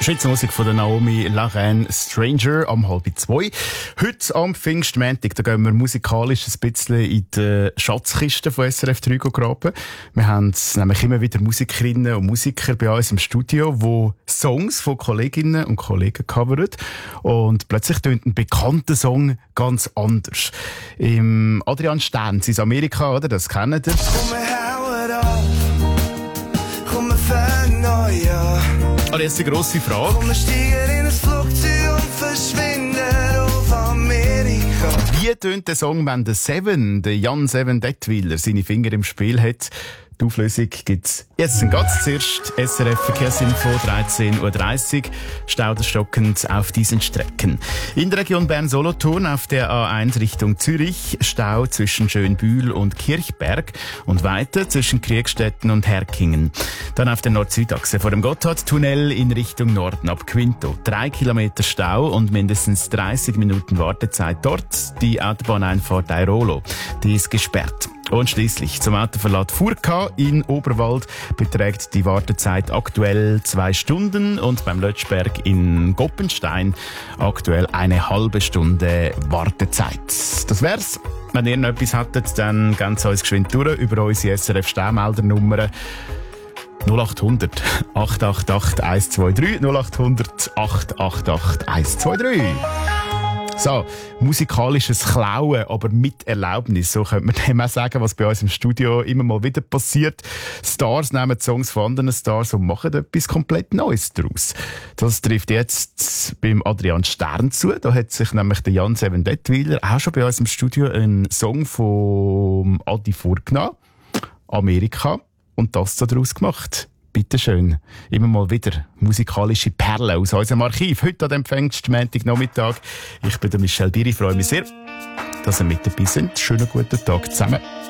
Schweizer Musik von der Naomi Lareine, Stranger, am 1:30. Heute am Pfingstmontag, da gehen wir musikalisch ein bisschen in die Schatzkiste von SRF 3 graben. Wir haben nämlich immer wieder Musikerinnen und Musiker bei uns im Studio, die Songs von Kolleginnen und Kollegen covern. Und plötzlich tönt ein bekannter Song ganz anders. Im Adrian Stern, sein Amerika, oder? Das kennt ihr. Aber jetzt die grosse Frage. Komm, wir steigen in ein Flugzeug und verschwinden auf Amerika. Wie tönt der Song, wenn der Seven, der Jan Seven Detwiler, seine Finger im Spiel hat? Die Auflösung gibt's jetzt ganz zuerst. SRF Verkehrsinfo, 13:30 Uhr. Stauderstockend auf diesen Strecken. In der Region Bern-Solothurn auf der A1 Richtung Zürich. Stau zwischen Schönbühl und Kirchberg. Und weiter zwischen Kriegstetten und Herkingen. Dann auf der Nord-Süd-Achse vor dem Gotthardtunnel in Richtung Norden ab Quinto. 3 Kilometer Stau und mindestens 30 Minuten Wartezeit dort. Die Autobahneinfahrt Airolo, die ist gesperrt. Und schliesslich zum Autoverlad Furka in Oberwald beträgt die Wartezeit aktuell 2 Stunden und beim Lötschberg in Goppenstein aktuell eine halbe Stunde Wartezeit. Das wär's. Wenn ihr noch etwas hättet, dann gebt uns geschwind durch über unsere SRF Stehmeldernummer 0800 888 123 0800 888 123. So, musikalisches Klauen, aber mit Erlaubnis. So könnte man dem auch sagen, was bei uns im Studio immer mal wieder passiert. Stars nehmen Songs von anderen Stars und machen etwas komplett Neues daraus. Das trifft jetzt beim Adrian Stern zu. Da hat sich nämlich der Jan Seven Detwiler auch schon bei uns im Studio einen Song von Adi vorgenommen. Amerika. Und das daraus gemacht. Bitteschön. Immer mal wieder musikalische Perlen aus unserem Archiv. Heute an dem Pfingstmontagnachmittag. Ich bin der Michel Biri, freue mich sehr, dass ihr mit dabei seid. Schönen guten Tag zusammen.